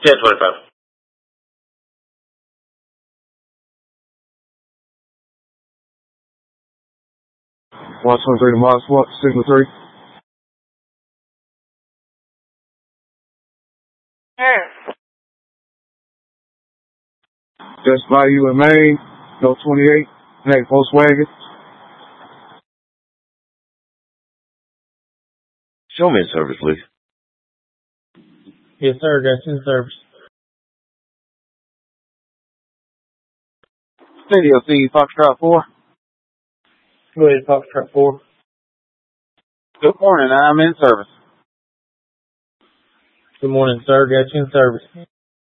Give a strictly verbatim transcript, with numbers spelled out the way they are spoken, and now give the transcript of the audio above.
ten twenty-five. one twenty-three to Mars, what? Signal three. Sure. Just by you in Maine, no twenty-eight, next Volkswagen. Show me in service, please. Yes, sir. That's in service. Studio C, Foxtrot four. Go ahead, Foxtrot four. Good morning, I'm in service. Good morning, sir. That's in service.